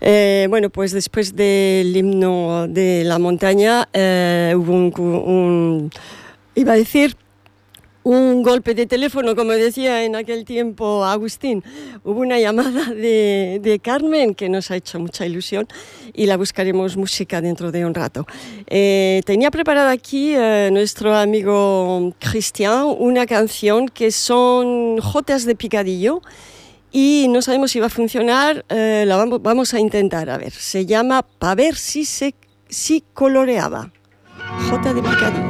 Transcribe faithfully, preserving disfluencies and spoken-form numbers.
Eh, bueno, pues después del himno de la montaña eh, hubo un, un, iba a decir, un golpe de teléfono, como decía en aquel tiempo Agustín. Hubo una llamada de, de Carmen que nos ha hecho mucha ilusión y la buscaremos música dentro de un rato. Eh, tenía preparada aquí eh, nuestro amigo Cristian una canción que son jotas de picadillo y no sabemos si va a funcionar, eh, la vamos, vamos a intentar. A ver, se llama Pa' ver si, se, si coloreaba. Jota de picadillo.